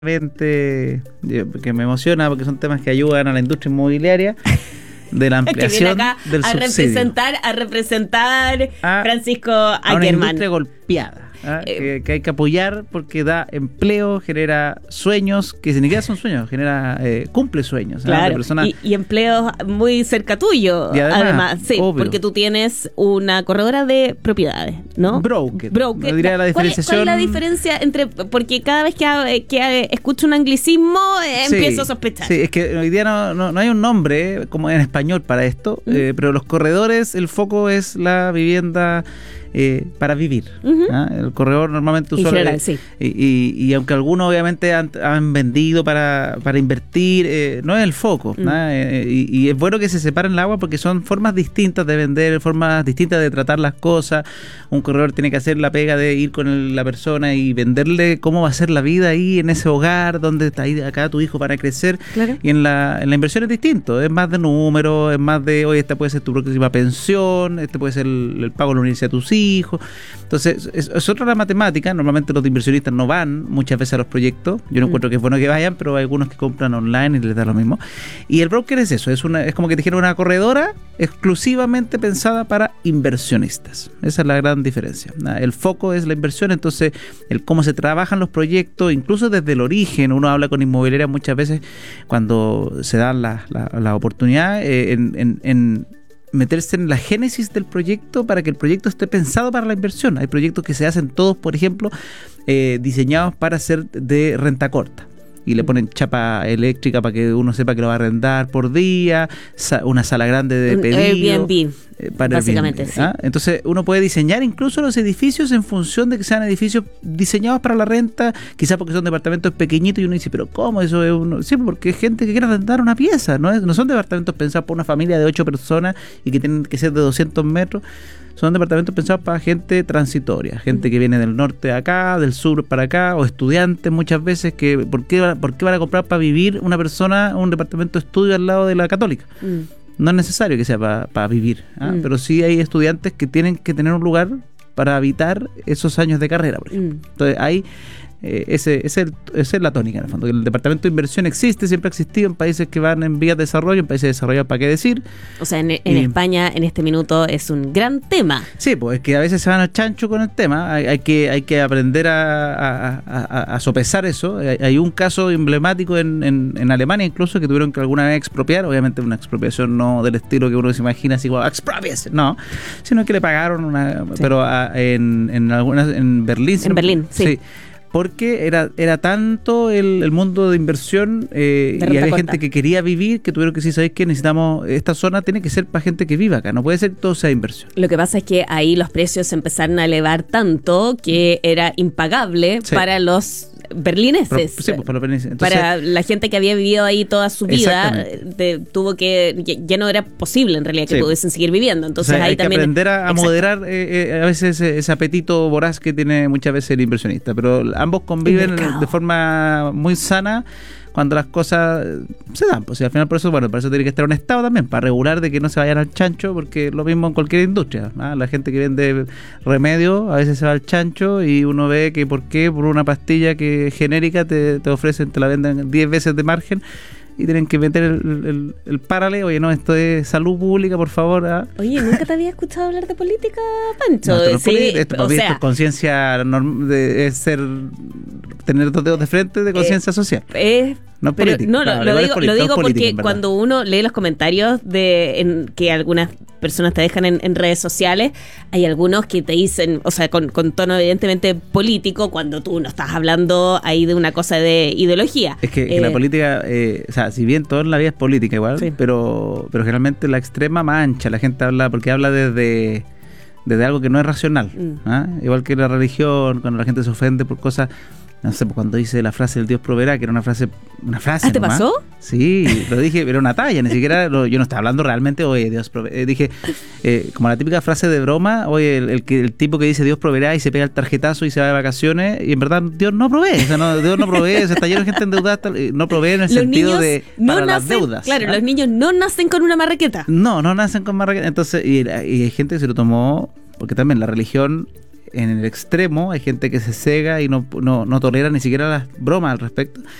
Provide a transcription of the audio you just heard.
que me emociona porque son temas que ayudan a la industria inmobiliaria de la ampliación acá del subsidio. a representar Francisco a una Ackerman. industria golpeada. Que hay que apoyar porque da empleo, genera sueños, que ni siquiera son sueños, cumple sueños. Claro, de personas. Y empleos muy cerca tuyo, Y además, sí, obvio. Porque tú tienes una corredora de propiedades, ¿no? Broker. Broker. No diría la diferenciación. ¿Cuál es la diferencia entre...? Porque cada vez que escucho un anglicismo, empiezo a sospechar. Sí, es que hoy día no hay un nombre como en español para esto, pero los corredores, el foco es la vivienda para vivir. El corredor normalmente sí. y aunque algunos obviamente han vendido para invertir, no es el foco. Y es bueno que se separen el agua porque son formas distintas de vender, formas distintas de tratar las cosas. Un corredor tiene que hacer la pega de ir con la persona y venderle cómo va a ser la vida ahí en ese hogar donde está ahí acá tu hijo para crecer. Claro. Y en la inversión es distinto, es más de números, es más de, oye, esta puede ser tu próxima pensión, este puede ser el pago de la universidad de tus hijos. Entonces es otra la matemática. Normalmente los inversionistas no van muchas veces a los proyectos. Yo no encuentro que es bueno que vayan, pero hay algunos que compran online y les da lo mismo. Y el broker es eso, es como que te dijeron una corredora exclusivamente pensada para inversionistas. Esa es la gran diferencia. El foco es la inversión, entonces el cómo se trabajan los proyectos, incluso desde el origen. Uno habla con inmobiliarias muchas veces cuando se dan la oportunidad en meterse en la génesis del proyecto para que el proyecto esté pensado para la inversión. Hay proyectos que se hacen todos, por ejemplo, diseñados para ser de renta corta. Y le ponen chapa eléctrica para que uno sepa que lo va a arrendar por día, una sala grande de pedido. Airbnb, básicamente, Airbnb, sí. Entonces uno puede diseñar incluso los edificios en función de que sean edificios diseñados para la renta, quizás porque son departamentos pequeñitos y uno dice, pero ¿cómo eso es uno? Sí, porque es gente que quiere rentar una pieza, no son departamentos pensados por una familia de 8 personas y que tienen que ser de 200 metros. Son departamentos pensados para gente transitoria, gente que viene del norte acá, del sur para acá, o estudiantes muchas veces que ¿por qué van a comprar para vivir una persona un departamento de estudio al lado de la Católica? No es necesario que sea para vivir, pero sí hay estudiantes que tienen que tener un lugar para habitar esos años de carrera, por ejemplo. Entonces hay esa es la tónica en el fondo. El departamento de inversión existe, siempre ha existido en países que van en vías de desarrollo, en países desarrollados, ¿para qué decir? O sea, en España en este minuto es un gran tema. Sí, pues es que a veces se van al chancho con el tema. Hay que aprender a sopesar eso. Hay un caso emblemático en Alemania incluso que tuvieron que alguna vez expropiar, obviamente una expropiación no del estilo que uno se imagina así como expropias, no, sino que le pagaron pero en Berlín. En Berlín, sí. Porque era tanto el mundo de inversión y había gente que quería vivir que tuvieron que decir, ¿sabéis qué? Necesitamos, esta zona tiene que ser para gente que viva acá, no puede ser que todo sea inversión. Lo que pasa es que ahí los precios se empezaron a elevar tanto que era impagable para los berlineses. Por los berlineses. Entonces, para la gente que había vivido ahí toda su vida, tuvo que, ya no era posible en realidad que pudiesen seguir viviendo. Entonces ahí hay también que aprender a moderar a veces ese apetito voraz que tiene muchas veces el inversionista, pero ambos conviven de forma muy sana cuando las cosas se dan. Pues, y al final por eso tiene que estar un Estado también, para regular de que no se vayan al chancho, porque es lo mismo en cualquier industria. La gente que vende remedios a veces se va al chancho y uno ve que por una pastilla que genérica te ofrecen, te la venden 10 veces de margen y tienen que meter el párale. Oye, no, esto es salud pública, por favor. Oye, nunca te había escuchado hablar de política, Pancho. No, esto es conciencia de tener dos dedos de frente de conciencia social. No política. No, lo digo porque cuando uno lee los comentarios que algunas personas te dejan en redes sociales, hay algunos que te dicen, o sea, con tono evidentemente político, cuando tú no estás hablando ahí de una cosa de ideología. Es que la política, o sea, si bien todo en la vida es política igual, pero generalmente la extrema mancha, la gente habla desde algo que no es racional. Igual que la religión, cuando la gente se ofende por cosas. No sé, cuando dice la frase del Dios proveerá, que era una frase ¿te nomás. pasó? Sí, lo dije, pero una talla, ni siquiera yo no estaba hablando realmente, oye, Dios proveerá. Dije, como la típica frase de broma, oye, el tipo que dice Dios proveerá y se pega el tarjetazo y se va de vacaciones, y en verdad Dios no provee, o sea, Dios no provee, o sea, está lleno de gente endeudada, no provee en el sentido de para las deudas. Claro, los niños no nacen con una marraqueta. No nacen con marraqueta, entonces, y hay gente que se lo tomó, porque también la religión en el extremo hay gente que se cega y no tolera ni siquiera las bromas al respecto.